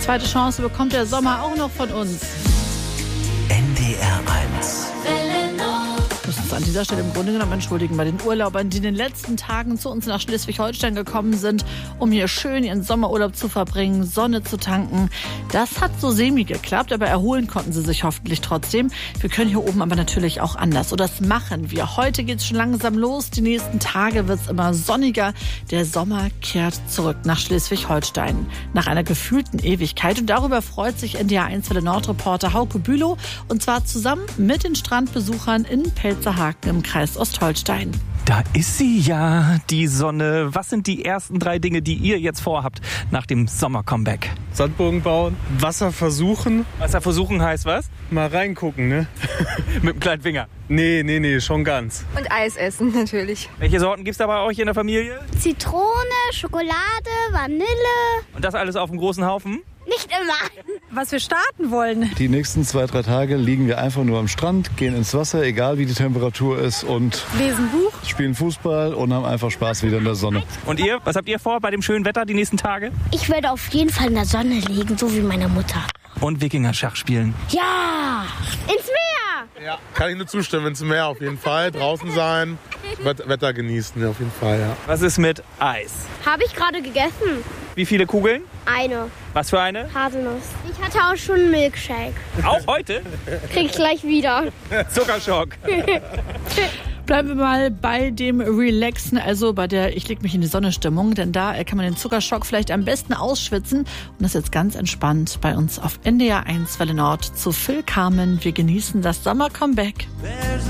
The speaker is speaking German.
zweite Chance bekommt der Sommer auch noch von uns. NDR 1. Wir müssen uns an dieser Stelle im Grunde genommen entschuldigen bei den Urlaubern, die in den letzten Tagen zu uns nach Schleswig-Holstein gekommen sind, um hier schön ihren Sommerurlaub zu verbringen, Sonne zu tanken. Das hat so semi geklappt, aber erholen konnten sie sich hoffentlich trotzdem. Wir können hier oben aber natürlich auch anders. Und das machen wir. Heute geht's schon langsam los. Die nächsten Tage wird's immer sonniger. Der Sommer kehrt zurück nach Schleswig-Holstein. Nach einer gefühlten Ewigkeit. Und darüber freut sich NDR 1 Nordreporter Hauke Bülow. Und zwar zusammen mit den Strandbesuchern in Pelzerhaken im Kreis Ostholstein. Da ist sie ja, die Sonne. Was sind die ersten 3 Dinge, die ihr jetzt vorhabt nach dem Sommer-Comeback? Sandbogen bauen, Wasser versuchen. Wasser versuchen heißt was? Mal reingucken, ne? Mit dem kleinen Finger. Nee, schon ganz. Und Eis essen natürlich. Welche Sorten gibt's da bei euch in der Familie? Zitrone, Schokolade, Vanille. Und das alles auf einem großen Haufen? Nicht immer. Was wir starten wollen. Die nächsten 2-3 Tage liegen wir einfach nur am Strand, gehen ins Wasser, egal wie die Temperatur ist, und Lesen Buch. spielen Fußball und haben einfach Spaß wieder in der Sonne. Und ihr? Was habt ihr vor bei dem schönen Wetter die nächsten Tage? Ich werde auf jeden Fall in der Sonne liegen, so wie meine Mutter. Und Wikinger-Schach spielen. Ja, ins Meer. Ja, kann ich nur zustimmen, ins Meer auf jeden Fall. Draußen sein, Wetter genießen auf jeden Fall, ja. Was ist mit Eis? Habe ich gerade gegessen. Wie viele Kugeln? Eine Was für eine? Haselnuss. Ich hatte auch schon einen Milkshake. Auch heute? Krieg ich gleich wieder. Zuckerschock. Bleiben wir mal bei dem Relaxen, also bei der Ich leg mich in die Sonne-Stimmung, denn da kann man den Zuckerschock vielleicht am besten ausschwitzen. Und das jetzt ganz entspannt bei uns auf NDR 1 Welle Nord zu Phil Carmen. Wir genießen das Sommer-Comeback.